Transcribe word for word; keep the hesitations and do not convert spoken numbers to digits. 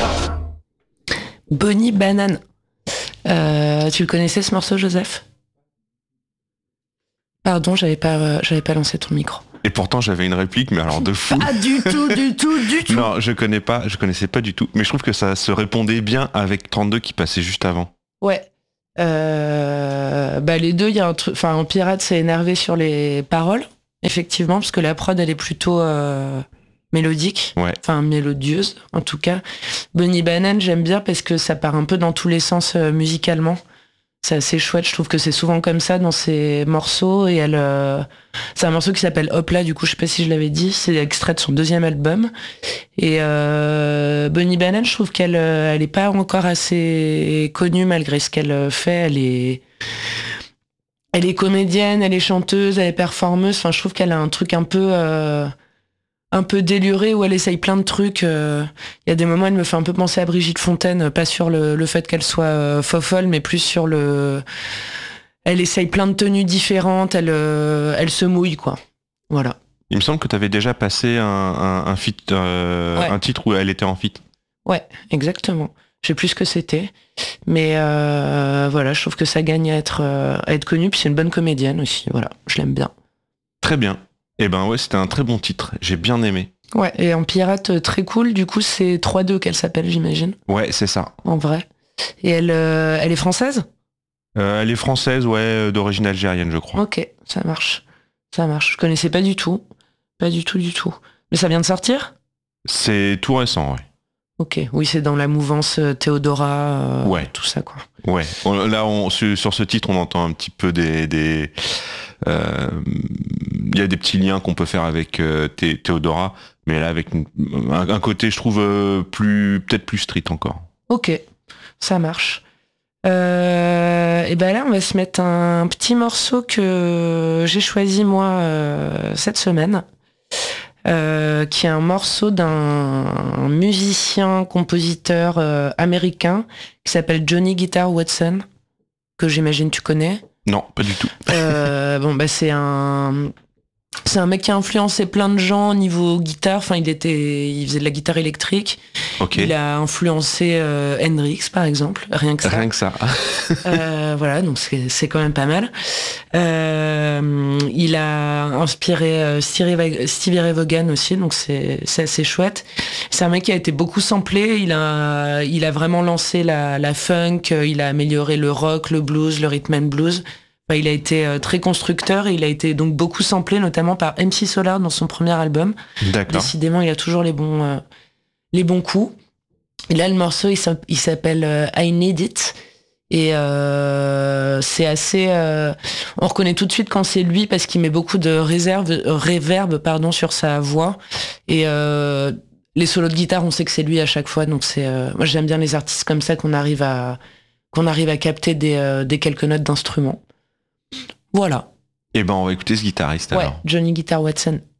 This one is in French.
Bonnie Banane. Euh, tu le connaissais ce morceau, Joseph ? Pardon, j'avais pas, euh, j'avais pas lancé ton micro. Et pourtant j'avais une réplique, mais alors de fou. Pas du tout, du tout, du tout. Non, je connais pas, je connaissais pas du tout. Mais je trouve que ça se répondait bien avec trente-deux qui passait juste avant. Ouais. Euh, bah les deux, il y a un truc. Enfin, en pirate, c'est énervé sur les paroles, effectivement, parce que la prod, elle est plutôt euh, mélodique. Ouais. Enfin, mélodieuse, en tout cas. Bonnie Banane, j'aime bien parce que ça part un peu dans tous les sens euh, musicalement. C'est assez chouette, je trouve que c'est souvent comme ça dans ces morceaux. Et elle, euh, c'est un morceau qui s'appelle Hop là, du coup, je sais pas si je l'avais dit, c'est extrait de son deuxième album. Et euh, Bonnie Banane, je trouve qu'elle euh, elle est pas encore assez connue malgré ce qu'elle fait. Elle est, elle est comédienne, elle est chanteuse, elle est performeuse. Enfin, je trouve qu'elle a un truc un peu, euh, un peu déluré où elle essaye plein de trucs. Il euh, y a des moments, elle me fait un peu penser à Brigitte Fontaine, pas sur le, le fait qu'elle soit euh, fofolle, mais plus sur le... Elle essaye plein de tenues différentes, elle, euh, elle se mouille, quoi. Voilà. Il me semble que tu avais déjà passé un, un, un, feat, euh, Ouais. un titre où elle était en feat. Ouais, exactement. Je sais plus ce que c'était. Mais euh, voilà, je trouve que ça gagne à être, euh, à être connu, puis c'est une bonne comédienne aussi. Voilà, je l'aime bien. Très bien. Eh ben ouais, c'était un très bon titre. J'ai bien aimé. Ouais, et en pirate, très cool. Du coup, c'est trois deux qu'elle s'appelle, j'imagine. Ouais, c'est ça. En vrai. Et elle, euh, elle est française ? Euh, elle est française, ouais, d'origine algérienne, je crois. Ok, ça marche. Ça marche. Je connaissais pas du tout. Pas du tout, du tout. Mais ça vient de sortir ? C'est tout récent, ouais. Ok, oui, c'est dans la mouvance euh, Théodora, euh, Ouais. tout ça, quoi. Ouais. On- là, on, sur, sur ce titre, on entend un petit peu des... des euh, il y a des petits liens qu'on peut faire avec euh, Thé- Théodora, mais là, avec une- un, un côté, je trouve, euh, plus peut-être plus street encore. Ok, ça marche. Euh, et ben là, on va se mettre un petit morceau que j'ai choisi moi euh, cette semaine, euh, qui est un morceau d'un musicien, compositeur euh, américain qui s'appelle Johnny Guitar Watson, que j'imagine tu connais. Non, pas du tout. Euh, bon, bah c'est un c'est un mec qui a influencé plein de gens au niveau guitare. Enfin, il était, il faisait de la guitare électrique. Ok. Il a influencé euh, Hendrix, par exemple, rien que ça. Rien que ça. Euh, voilà, donc c'est, c'est quand même pas mal. Euh, il a inspiré euh, Stevie Vai- Stevie Ray Vaughan aussi, donc c'est, c'est assez chouette. C'est un mec qui a été beaucoup samplé. Il a, il a vraiment lancé la, la funk. Il a amélioré le rock, le blues, le rhythm and blues. Enfin, il a été euh, très constructeur et il a été donc beaucoup samplé, notamment par M C Solar dans son premier album. D'accord. Décidément, il a toujours les bons, euh, les bons coups. Et là, le morceau, il s'app- il s'appelle euh, I Need It. Et euh, c'est assez... euh, on reconnaît tout de suite quand c'est lui parce qu'il met beaucoup de réserve, euh, réverb pardon, sur sa voix. Et euh, les solos de guitare, on sait que c'est lui à chaque fois. Donc c'est, euh, moi, j'aime bien les artistes comme ça qu'on arrive à, qu'on arrive à capter des, euh, des quelques notes d'instruments. Voilà. Eh ben, on va écouter ce guitariste Ouais, alors. Johnny Guitar Watson.